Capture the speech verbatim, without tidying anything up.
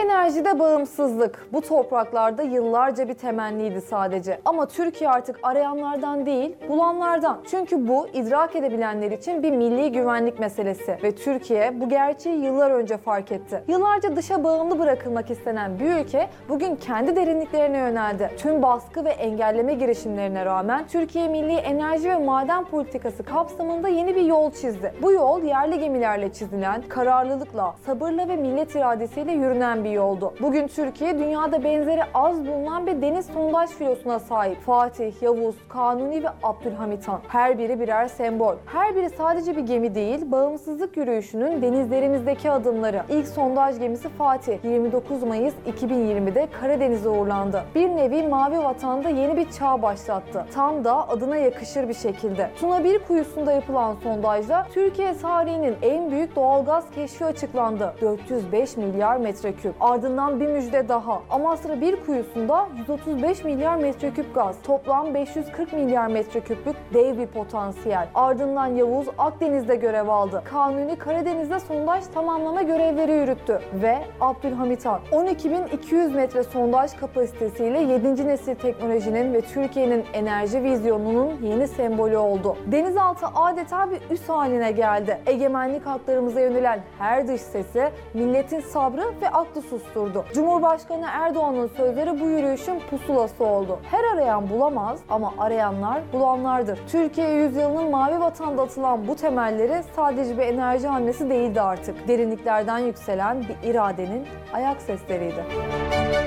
Enerjide bağımsızlık bu topraklarda yıllarca bir temenniydi sadece. Ama Türkiye artık arayanlardan değil, bulanlardan. Çünkü bu idrak edebilenler için bir milli güvenlik meselesi ve Türkiye bu gerçeği yıllar önce fark etti. Yıllarca dışa bağımlı bırakılmak istenen bir ülke bugün kendi derinliklerine yöneldi. Tüm baskı ve engelleme girişimlerine rağmen Türkiye Milli Enerji ve Maden Politikası kapsamında yeni bir yol çizdi. Bu yol yerli gemilerle çizilen, kararlılıkla, sabırla ve millet iradesiyle yürünen bir yoldu. Bugün Türkiye dünyada benzeri az bulunan bir deniz sondaj filosuna sahip. Fatih, Yavuz, Kanuni ve Abdülhamit Han. Her biri birer sembol. Her biri sadece bir gemi değil, bağımsızlık yürüyüşünün denizlerimizdeki adımları. İlk sondaj gemisi Fatih, yirmi dokuz Mayıs iki bin yirmide Karadeniz'e uğurlandı. Bir nevi Mavi Vatan'da yeni bir çağ başlattı. Tam da adına yakışır bir şekilde. Tuna bir kuyusunda yapılan sondajda Türkiye tarihinin en büyük doğalgaz keşfi açıklandı. dört yüz beş milyar metreküp. Ardından bir müjde daha. Amasra bir kuyusunda yüz otuz beş milyar metreküp gaz. Toplam beş yüz kırk milyar metreküplük dev bir potansiyel. Ardından Yavuz Akdeniz'de görev aldı. Kanuni Karadeniz'de sondaj tamamlama görevleri yürüttü. Ve Abdülhamit Han on iki bin iki yüz metre sondaj kapasitesiyle yedinci nesil teknolojinin ve Türkiye'nin enerji vizyonunun yeni sembolü oldu. Denizaltı adeta bir üs haline geldi. Egemenlik haklarımıza yönelen her dış sesi milletin sabrı ve aklı susturdu. Cumhurbaşkanı Erdoğan'ın sözleri bu yürüyüşün pusulası oldu. Her arayan bulamaz ama arayanlar bulanlardır. Türkiye yüzyılının Mavi Vatan'da atılan bu temelleri sadece bir enerji hamlesi değildi artık. Derinliklerden yükselen bir iradenin ayak sesleriydi.